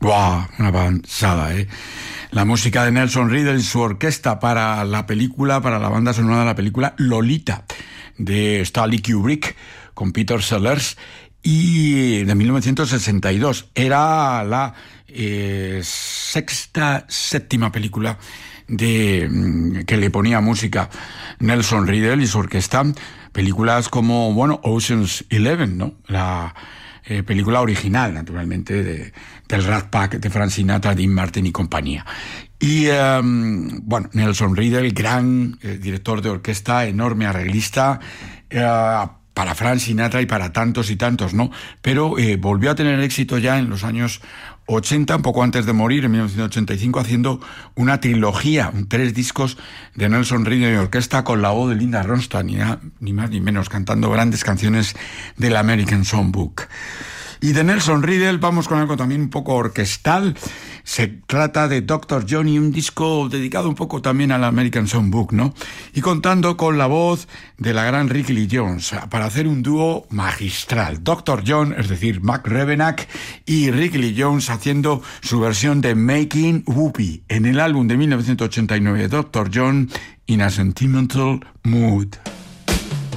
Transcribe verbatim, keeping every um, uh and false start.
¡Wow! Una avanzada, ¿eh? La música de Nelson Riddle y su orquesta para la película, para la banda sonora de la película Lolita, de Stanley Kubrick, con Peter Sellers, y de mil novecientos sesenta y dos. Era la eh, sexta, séptima película de que le ponía música Nelson Riddle y su orquesta. Películas como, bueno, Ocean's Eleven, ¿no? La eh, película original, naturalmente, de, del Rat Pack de Frank Sinatra, Dean Martin y compañía. Y, um, bueno, Nelson Riddle, gran eh, director de orquesta, enorme arreglista, eh, para Frank Sinatra y para tantos y tantos, ¿no? Pero eh, volvió a tener éxito ya en los años ochenta, un poco antes de morir, en mil novecientos ochenta y cinco, haciendo una trilogía, tres discos de Nelson Riddle y orquesta con la voz de Linda Ronstadt, ni, ni más ni menos, cantando grandes canciones del American Songbook. Y de Nelson Riddle vamos con algo también un poco orquestal. Se trata de doctor Johnny, un disco dedicado un poco también al American Songbook, ¿no? Y contando con la voz de la gran Rickie Lee Jones, para hacer un dúo magistral. doctor John, es decir, Mac Rebennack, y Rickie Lee Jones haciendo su versión de Making Whoopi en el álbum de mil novecientos ochenta y nueve, doctor John in a Sentimental Mood.